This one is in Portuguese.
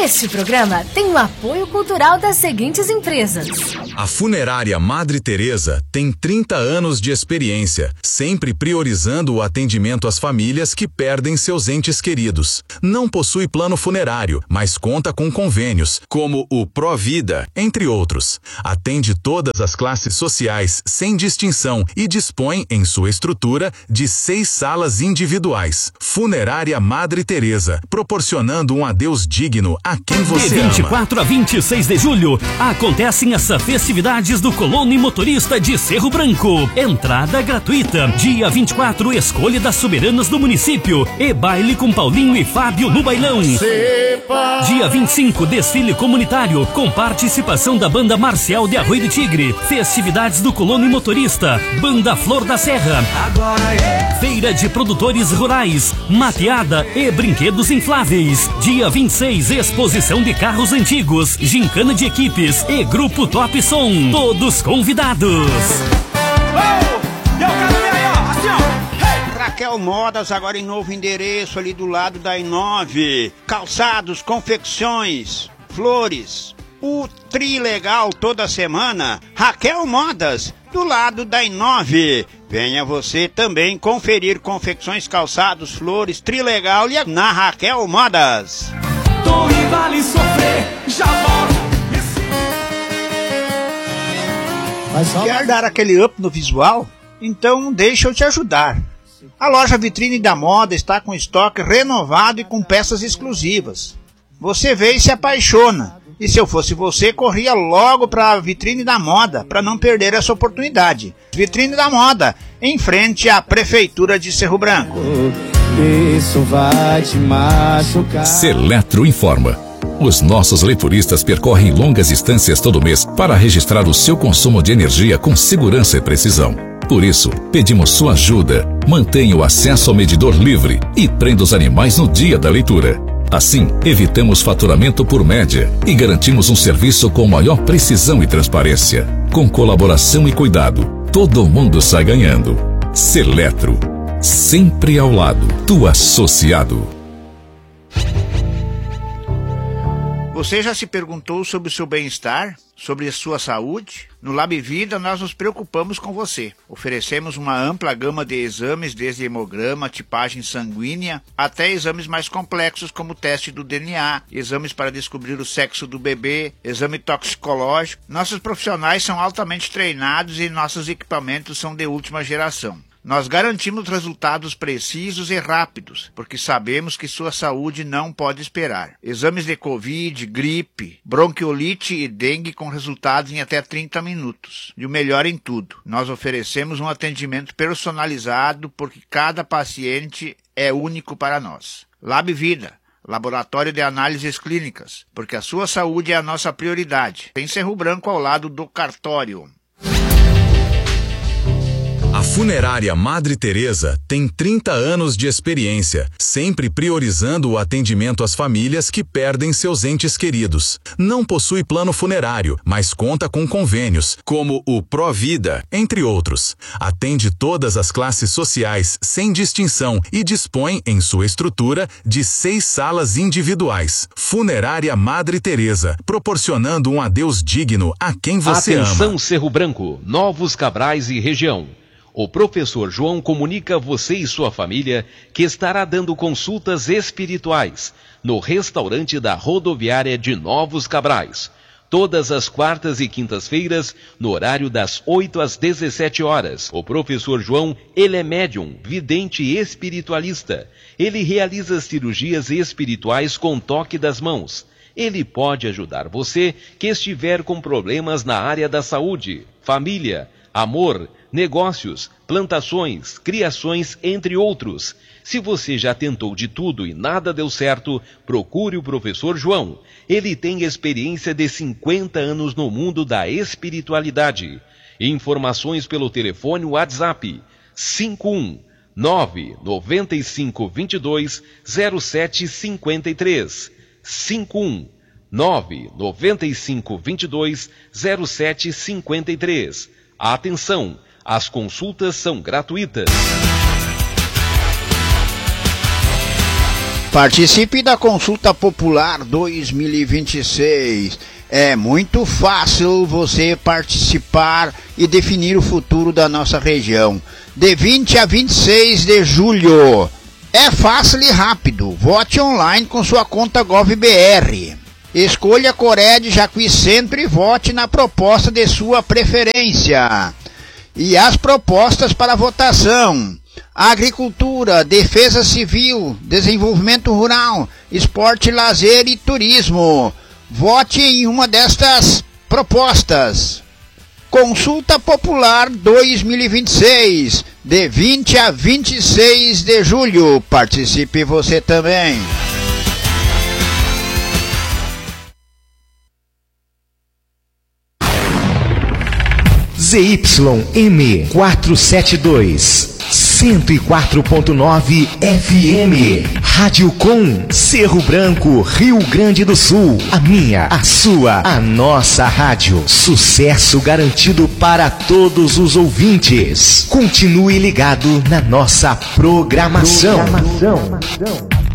Este programa tem o apoio cultural das seguintes empresas. A Funerária Madre Teresa tem 30 anos de experiência, sempre priorizando o atendimento às famílias que perdem seus entes queridos. Não possui plano funerário, mas conta com convênios, como o Provida, entre outros. Atende todas as classes sociais, sem distinção, e dispõe, em sua estrutura, de 6 salas individuais. Funerária Madre Teresa, proporcionando um adeus digno a quem você ama. De 24 a 26 de julho, acontecem as festividades do Colono e Motorista de Cerro Branco. Entrada gratuita. Dia 24, escolha das soberanas do município e baile com Paulinho e Fábio no bailão. Dia 25, desfile comunitário com participação da Banda Marcial de Arroio do Tigre. Festividades do Colono e Motorista, Banda Flor da Serra. Feira de produtores rurais, mateada e brinquedos infláveis. Dia 26, exposição de carros antigos, gincana de equipes e grupo Top Som. Todos convidados. Raquel Modas, agora em novo endereço, ali do lado da I9. Calçados, confecções, flores. O Trilegal toda semana. Raquel Modas, do lado da I9. Venha você também conferir confecções, calçados, flores, Trilegal e na Raquel Modas. Torre Vale sofrer, já volto. Quer dar aquele up no visual? Então deixa eu te ajudar. A loja Vitrine da Moda está com estoque renovado e com peças exclusivas. Você vê e se apaixona. E se eu fosse você, corria logo para a Vitrine da Moda, para não perder essa oportunidade. Vitrine da Moda, em frente à Prefeitura de Cerro Branco. Isso vai te machucar. Seletro informa. Os nossos leituristas percorrem longas distâncias todo mês para registrar o seu consumo de energia com segurança e precisão. Por isso, pedimos sua ajuda. Mantenha o acesso ao medidor livre e prenda os animais no dia da leitura. Assim, evitamos faturamento por média e garantimos um serviço com maior precisão e transparência. Com colaboração e cuidado, todo mundo sai ganhando. Seletro, sempre ao lado do associado. Você já se perguntou sobre o seu bem-estar? Sobre a sua saúde? No Lab Vida nós nos preocupamos com você. Oferecemos uma ampla gama de exames, desde hemograma, tipagem sanguínea, até exames mais complexos como o teste do DNA, exames para descobrir o sexo do bebê, exame toxicológico. Nossos profissionais são altamente treinados e nossos equipamentos são de última geração. Nós garantimos resultados precisos e rápidos, porque sabemos que sua saúde não pode esperar. Exames de Covid, gripe, bronquiolite e dengue com resultados em até 30 minutos. E o melhor em tudo, nós oferecemos um atendimento personalizado, porque cada paciente é único para nós. Lab Vida, Laboratório de Análises Clínicas, porque a sua saúde é a nossa prioridade. Em Cerro Branco, ao lado do cartório. A Funerária Madre Teresa tem 30 anos de experiência, sempre priorizando o atendimento às famílias que perdem seus entes queridos. Não possui plano funerário, mas conta com convênios, como o Provida, entre outros. Atende todas as classes sociais, sem distinção, e dispõe, em sua estrutura, de 6 salas individuais. Funerária Madre Teresa, proporcionando um adeus digno a quem você ama. Atenção, Cerro Branco, Novos Cabrais e região. O professor João comunica a você e sua família que estará dando consultas espirituais no restaurante da rodoviária de Novos Cabrais, todas as quartas e quintas-feiras, no horário das 8 às 17 horas. O professor João, ele é médium, vidente e espiritualista. Ele realiza cirurgias espirituais com toque das mãos. Ele pode ajudar você que estiver com problemas na área da saúde, família, amor, negócios, plantações, criações, entre outros. Se você já tentou de tudo e nada deu certo, procure o professor João. Ele tem experiência de 50 anos no mundo da espiritualidade. Informações pelo telefone WhatsApp 51995220753. 51995220753. Atenção! As consultas são gratuitas. Participe da Consulta Popular 2026. É muito fácil você participar e definir o futuro da nossa região. De 20 a 26 de julho. É fácil e rápido. Vote online com sua conta GovBR. Escolha Coreia de Jacuí Centro e vote na proposta de sua preferência. E as propostas para votação: agricultura, defesa civil, desenvolvimento rural, esporte, lazer e turismo. Vote em uma destas propostas. Consulta Popular 2026, de 20 a 26 de julho. Participe você também. ZYM 472, 104.9 FM, Rádio Com, Cerro Branco, Rio Grande do Sul. A minha, a sua, a nossa rádio. Sucesso garantido para todos os ouvintes. Continue ligado na nossa programação.